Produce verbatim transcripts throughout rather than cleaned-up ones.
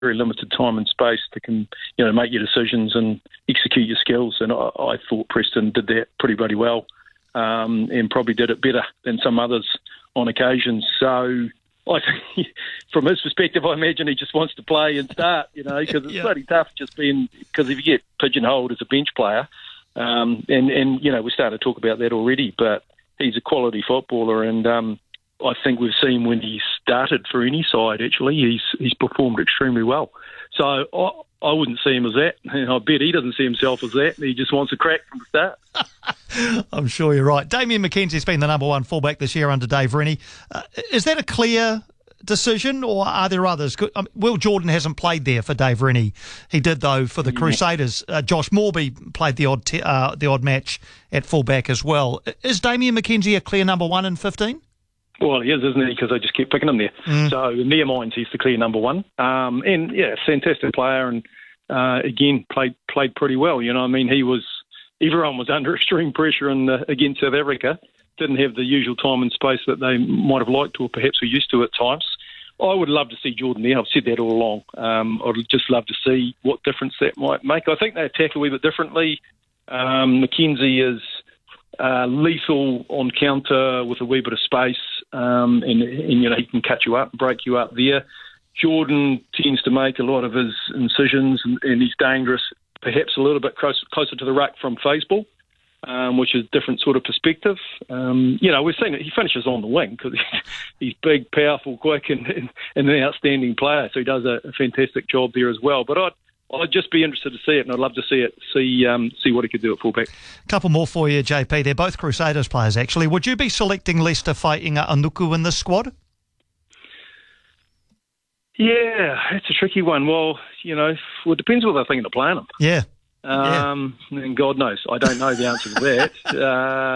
very limited time and space to can, you know, make your decisions and execute your skills. And I, I thought Preston did that pretty bloody well, um, and probably did it better than some others on occasions. So I think from his perspective, I imagine he just wants to play and start, you know, because it's yeah. bloody tough just being, because if you get pigeonholed as a bench player, um, and, and, you know, we started to talk about that already, but he's a quality footballer, and um, I think we've seen when he started for any side, actually, he's he's performed extremely well. So I, I wouldn't see him as that. And I bet he doesn't see himself as that. He just wants a crack from the start. I'm sure you're right. Damien McKenzie's been the number one fullback this year under Dave Rennie. Uh, is that a clear decision, or are there others? I mean, Will Jordan hasn't played there for Dave Rennie. He did, though, for the Crusaders. Uh, Josh Morby played the odd t- uh, the odd match at fullback as well. Is Damien McKenzie a clear number one in fifteen? Well, he is, isn't he? Because I just keep picking him there. Mm. So in their minds, he's the clear number one. Um, and yeah, fantastic player, and uh, again played played pretty well. You know, I mean, he was everyone was under extreme pressure in the, against South Africa. Didn't have the usual time and space that they might have liked, or perhaps were used to at times. I would love to see Jordan there. I've said that all along. Um, I'd just love to see what difference that might make. I think they attack a wee bit differently. Um, McKenzie is uh, lethal on counter with a wee bit of space, um, and, and you know he can cut you up, break you up there. Jordan tends to make a lot of his incisions, and, and he's dangerous, perhaps a little bit closer, closer to the ruck from phase ball. Um, which is a different sort of perspective. Um, you know, we've seen it. He finishes on the wing because he's big, powerful, quick, and, and, and an outstanding player. So he does a, a fantastic job there as well. But I'd, I'd just be interested to see it, and I'd love to see it, see um, see what he could do at fullback. A couple more for you, J P. They're both Crusaders players, actually. Would you be selecting Leicester Fainga'a Anuku in this squad? Yeah, it's a tricky one. Well, you know, well, it depends what they're thinking of playing him. Yeah. Um, yeah. And God knows, I don't know the answer to that. Uh,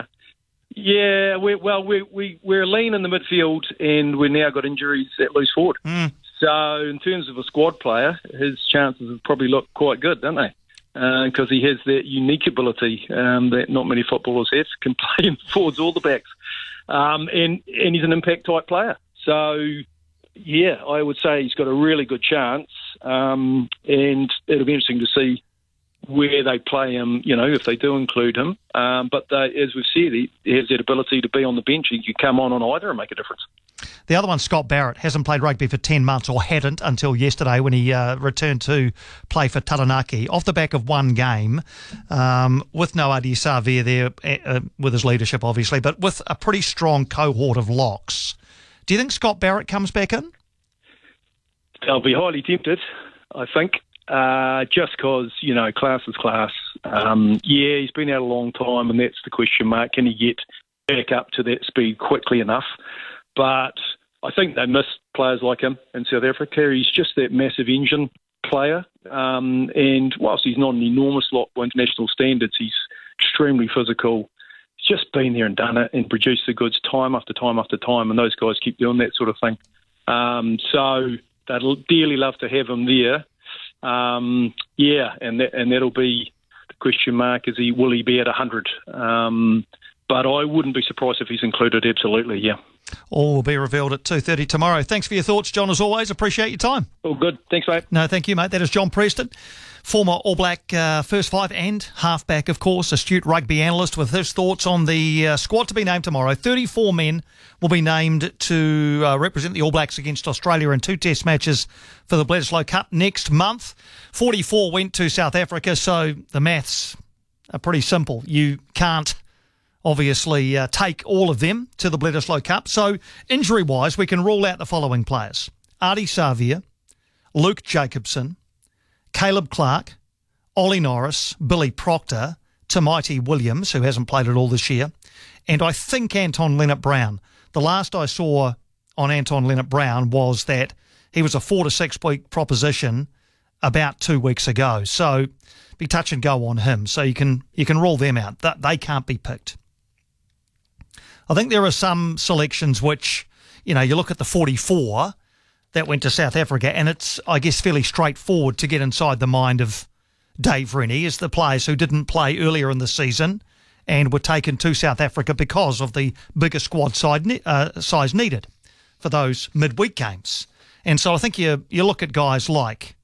yeah, we're, well, we, we, we're lean in the midfield, and we've now got injuries at loose forward. Mm. So in terms of a squad player, his chances have probably looked quite good, don't they? Because uh, he has that unique ability um, that not many footballers have, can play in forwards or the backs. Um, and, and he's an impact-type player. So, yeah, I would say he's got a really good chance, um, and it'll be interesting to see where they play him, you know, if they do include him. Um, but they, as we've said, he has that ability to be on the bench. He can come on on either and make a difference. The other one, Scott Barrett, hasn't played rugby for ten months, or hadn't until yesterday when he uh, returned to play for Taranaki. Off the back of one game, um, with no Adi Savia there, uh, with his leadership, obviously, but with a pretty strong cohort of locks. Do you think Scott Barrett comes back in? They'll be highly tempted, I think. Uh, just because, you know, class is class. Um, yeah, he's been out a long time, and that's the question mark. Can he get back up to that speed quickly enough? But I think they miss players like him in South Africa. He's just that massive engine player. Um, and whilst he's not an enormous lot by international standards, he's extremely physical. He's just been there and done it and produced the goods time after time after time, and those guys keep doing that sort of thing. Um, so they'd dearly love to have him there. Um, yeah, and that, and that'll be the question mark, is he, will he be at one hundred? Um, but I wouldn't be surprised if he's included, absolutely, yeah. All will be revealed at two thirty tomorrow. Thanks for your thoughts, John, as always. Appreciate your time. All good. Thanks, mate. No, thank you, mate. That is John Preston, former All Black uh, first five and halfback, of course, astute rugby analyst, with his thoughts on the uh, squad to be named tomorrow. thirty-four men will be named to uh, represent the All Blacks against Australia in two test matches for the Bledisloe Cup next month. forty-four went to South Africa, so the maths are pretty simple. You can't obviously uh, take all of them to the Bledisloe Cup. So injury-wise, we can rule out the following players: Adi Savia, Luke Jacobson, Caleb Clark, Ollie Norris, Billy Proctor, Tamaiti Williams, who hasn't played at all this year, and I think Anton Leonard-Brown. The last I saw on Anton Leonard-Brown was that he was a four to six week proposition about two weeks ago. So be touch and go on him. So you can you can rule them out. That they can't be picked. I think there are some selections which, you know, you look at the forty-four that went to South Africa, and it's, I guess, fairly straightforward to get inside the mind of Dave Rennie, is the players who didn't play earlier in the season and were taken to South Africa because of the bigger squad side, uh, size needed for those midweek games. And so I think you you look at guys like